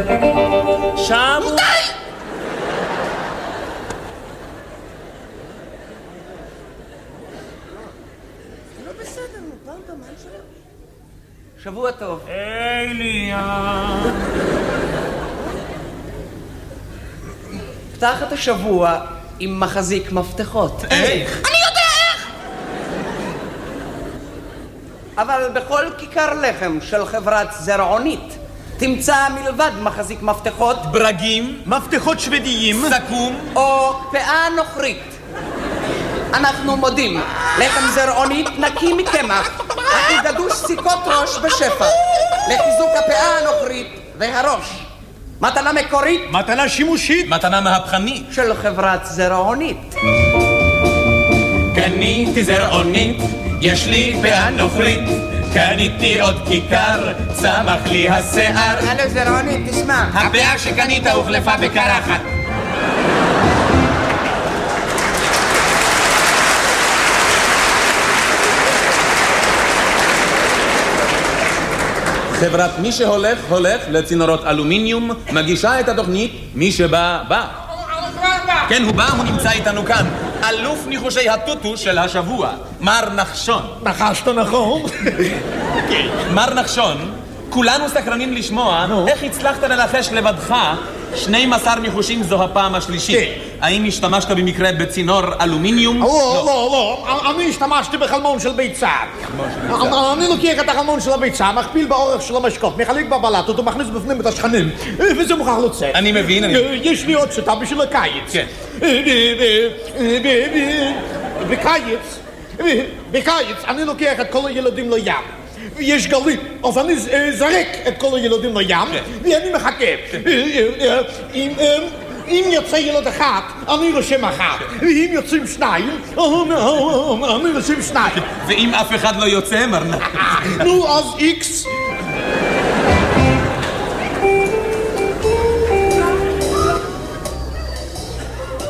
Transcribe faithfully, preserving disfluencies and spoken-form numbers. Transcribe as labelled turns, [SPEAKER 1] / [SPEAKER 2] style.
[SPEAKER 1] שבוע...
[SPEAKER 2] די! לא בסדר, נו, פעם פעמיים שלו.
[SPEAKER 3] שבוע טוב.
[SPEAKER 1] אליה.
[SPEAKER 3] פתח את השבוע עם מחזיק מפתחות.
[SPEAKER 1] איך?
[SPEAKER 2] אני יודע איך!
[SPEAKER 3] אבל בכל כיכר לחם של חברת זרעונית תמצא מלבד מחזיק מפתחות
[SPEAKER 1] ברגים, מפתחות שוודיים, סכו"ם
[SPEAKER 3] או פאה נוכרית. אנחנו מודים, לחם זרעונית נקי מקמח, הכי גדוש סיכות ראש בשפע, לחיזוק הפאה הנוכרית והראש. מתנה מקורית
[SPEAKER 1] מתנה שימושית, מתנה מהפכנית
[SPEAKER 3] של חברת זרעונית.
[SPEAKER 1] קניתי זרעונית, יש לי פאה נוכרית, קניתי עוד כיכר, צמח לי השיער.
[SPEAKER 3] הלו זרעונית, תשמע.
[SPEAKER 1] הפאה שקנית הוחלפה בקרחת. חברת מי שהולך, הולך לצינורות אלומיניום, מגישה את התוכנית, מי שבא, בא. כן, הוא בא, הוא נמצא איתנו כאן. אלוף ניחושי הטוטו של השבוע, מר נחשון.
[SPEAKER 4] נחשת נכון?
[SPEAKER 1] מר נחשון, כולנו סקרנים לשמוע איך הצלחת לנחש לבדך שנים עשר ניחושים זו הפעם השלישית. האם השתמשת במקרה בצינור אלומיניום?
[SPEAKER 4] לא, לא, לא. אני השתמשתי בחלמון של ביצה. אני לוקח את החלמון של הביצה, מכפיל באורך של המשקוף, מחלק בבלטות ומכניס בפנים את השכנים, וזה מוכרח לצאת.
[SPEAKER 1] אני מבין, אני...
[SPEAKER 4] יש לי עוד שיטה בשביל הקיץ.
[SPEAKER 1] כן.
[SPEAKER 4] בקיץ, בקיץ אני לוקח את כל הילדים לים. יש גלים, אז אני זרק את כל הילדים לים, ואני מחכה. אם יוצא ילד אחד, אני רושם אחת. ואם יוצאים שניים, אני רושם שניים.
[SPEAKER 1] ואם אף אחד לא יוצא, מרנה?
[SPEAKER 4] נו, אז איקס